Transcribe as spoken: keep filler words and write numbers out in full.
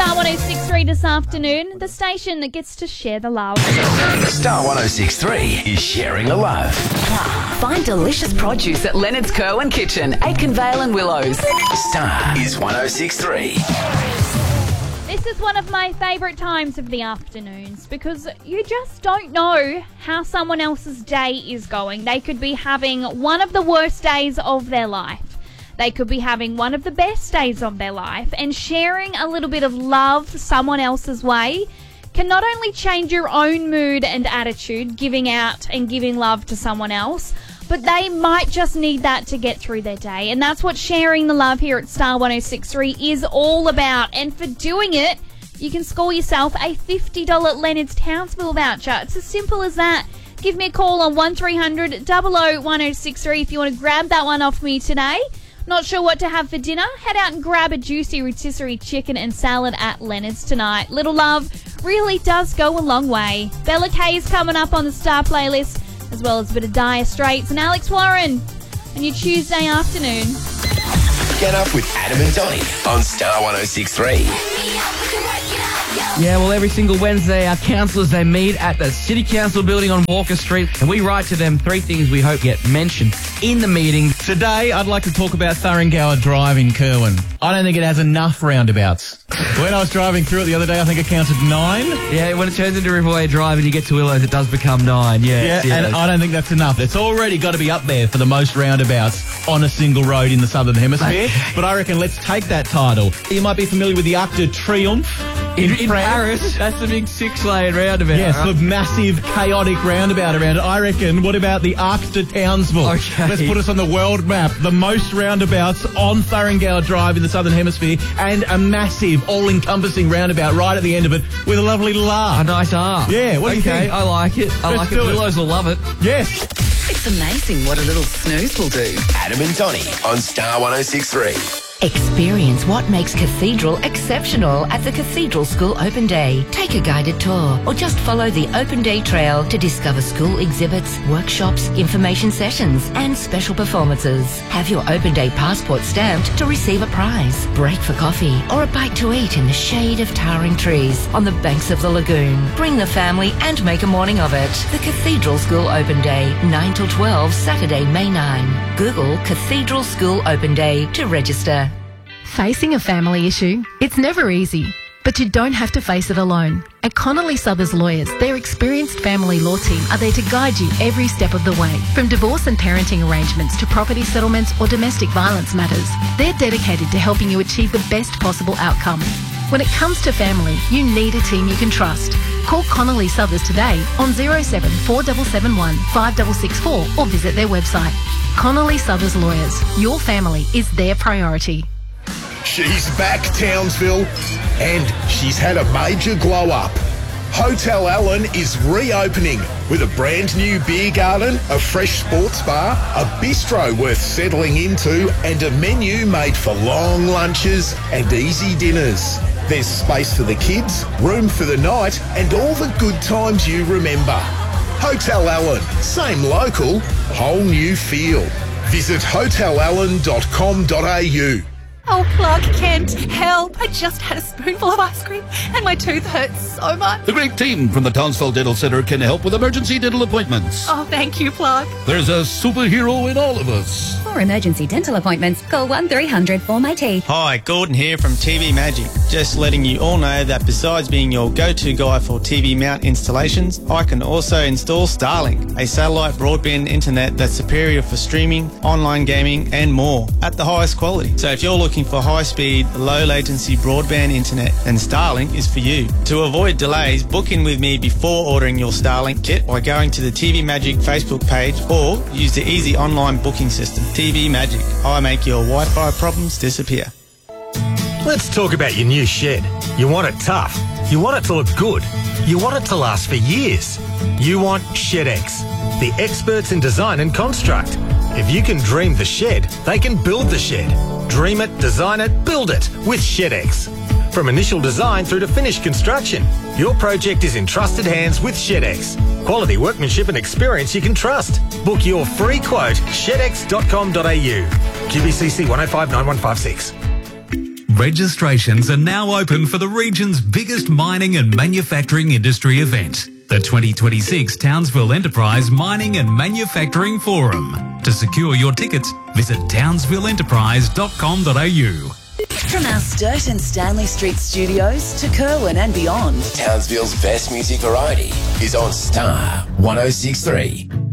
Star one oh six point three this afternoon, the station that gets to share the love. Star one oh six point three is sharing the love. Find delicious produce at Leonard's Kerwin Kitchen, Aikenvale and Willows. Star is one oh six point three. This is one of my favourite times of the afternoons because you just don't know how someone else's day is going. They could be having one of the worst days of their life. They could be having one of the best days of their life, and sharing a little bit of love someone else's way can not only change your own mood and attitude, giving out and giving love to someone else, but they might just need that to get through their day. And that's what sharing the love here at Star one oh six point three is all about. And for doing it, you can score yourself a fifty dollars Leonard's Townsville voucher. It's as simple as that. Give me a call on one three hundred, double oh one oh six three if you want to grab that one off me today. Not sure what to have for dinner? Head out and grab a juicy rotisserie chicken and salad at Leonard's tonight. Little love really does go a long way. Bella Kay is coming up on the Star playlist, as well as a bit of Dire Straits and Alex Warren on your Tuesday afternoon. Get up with Adam and Donnie on Star one oh six point three. Yeah, well, every single Wednesday, our councillors, they meet at the City Council building on Walker Street, and we write to them three things we hope get mentioned in the meeting. Today, I'd like to talk about Thuringower Drive in Kerwin. I don't think it has enough roundabouts. When I was driving through it the other day, I think I counted nine. Yeah, when it turns into Riverway Drive and you get to Willows, it does become nine. Yeah, yeah, yeah. And I don't think that's enough. It's already got to be up there for the most roundabouts on a single road in the Southern Hemisphere. But I reckon let's take that title. You might be familiar with the Arc de Triomphe. In, in Paris, that's the big six-lane roundabout. Yes, right? the massive, chaotic roundabout around it. I reckon, what about the Arc de Townsville? Okay. Let's put us on the world map. The most roundabouts on Thuringower Drive in the Southern Hemisphere, and a massive, all-encompassing roundabout right at the end of it with a lovely laugh. A nice arc. Yeah, what do okay, you think? I like it. I Let's like it. do it. Willows will love it. Yes. It's amazing what a little snooze will do. Adam and Donnie on Star one oh six point three. Experience what makes Cathedral exceptional at the Cathedral School Open Day. Take a guided tour or just follow the Open Day Trail to discover school exhibits, workshops, information sessions and special performances. Have your Open Day passport stamped to receive a prize, break for coffee or a bite to eat in the shade of towering trees on the banks of the lagoon. Bring the family and make a morning of it. The Cathedral School Open Day, nine till twelve, Saturday, May ninth. Google Cathedral School Open Day to register. Facing a family issue, it's never easy, but you don't have to face it alone. At Connolly Southers Lawyers, their experienced family law team are there to guide you every step of the way. From divorce and parenting arrangements to property settlements or domestic violence matters, they're dedicated to helping you achieve the best possible outcome. When it comes to family, you need a team you can trust. Call Connolly Southers today on oh seven four seven seven one five six six four or visit their website. Connolly Southers Lawyers, your family is their priority. She's back, Townsville, and she's had a major glow-up. Hotel Allen is reopening with a brand new beer garden, a fresh sports bar, a bistro worth settling into, and a menu made for long lunches and easy dinners. There's space for the kids, room for the night, and all the good times you remember. Hotel Allen, same local, whole new feel. Visit hotel allen dot com dot a u. Oh, Clark Kent, help. I just had a spoonful of ice cream and my tooth hurts so much. The great team from the Townsville Dental Centre can help with emergency dental appointments. Oh, thank you, Clark. There's a superhero in all of us. For emergency dental appointments, call one three hundred four my teeth. Hi, Gordon here from T V Magic. Just letting you all know that besides being your go-to guy for T V mount installations, I can also install Starlink, a satellite broadband internet that's superior for streaming, online gaming and more at the highest quality. So if you're looking for high-speed, low-latency broadband internet, then Starlink is for you. To avoid delays, book in with me before ordering your Starlink kit by going to the T V Magic Facebook page or use the easy online booking system. T V Magic. I make your Wi-Fi problems disappear. Let's talk about your new shed. You want it tough. You want it to look good. You want it to last for years. You want ShedX, the experts in design and construct. If you can dream the shed, they can build the shed. Dream it, design it, build it with ShedX. From initial design through to finished construction, your project is in trusted hands with ShedX. Quality workmanship and experience you can trust. Book your free quote, shed x dot com dot a u. Q B C C one oh five nine one five six. Registrations are now open for the region's biggest mining and manufacturing industry event, the twenty twenty-six Townsville Enterprise Mining and Manufacturing Forum. To secure your tickets, visit townsville enterprise dot com dot a u. From our Sturt and Stanley Street studios to Kerwin and beyond, Townsville's best music variety is on Star one oh six point three.